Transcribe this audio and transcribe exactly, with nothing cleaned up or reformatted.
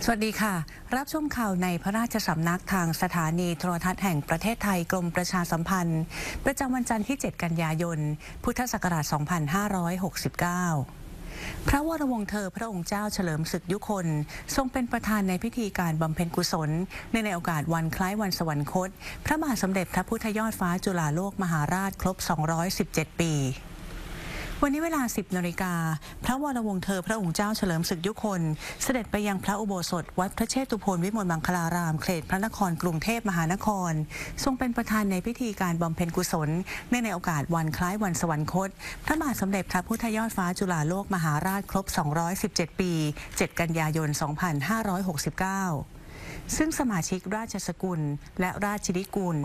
สวัสดีค่ะรับชมข่าวในพระราชสำนักทางสถานีโทรทัศน์แห่งประเทศไทยกรมประชาสัมพันธ์ประจำวันจันทร์ที่เจ็ดกันยายนพุทธศักราชสองพันห้าร้อยหกสิบเก้าพระวรวงศ์เธอพระองค์เจ้าเฉลิมศึกยุคนทรงเป็นประธานในพิธีการบำเพ็ญกุศลในในโอกาสวันคล้ายวันสวรรคตพระบาทสมเด็จพระพุทธยอดฟ้าจุฬาโลกมหาราชครบสองร้อยสิบเจ็ดปีวันนี้เวลา สิบนาฬิกาพระวรวงศ์เธอพระองค์เจ้าเฉลิมศึกยุคนเสด็จไปยังพระอุโบสถวัดพระเชตุพนวิมลมังคลารามเขตพระนครกรุงเทพมหานครทรงเป็นประธานในพิธีการบำเพ็ญกุศลในในโอกาสวันคล้ายวันสวรรคตพระบาทสมเด็จพระพุทธยอดฟ้าจุฬาโลกมหาราชครบสองร้อยสิบเจ็ดปีเจ็ดกันยายนสองพันห้าร้อยหกสิบเก้าซึ่งสมาชิกราชสกุลและราชธิกุล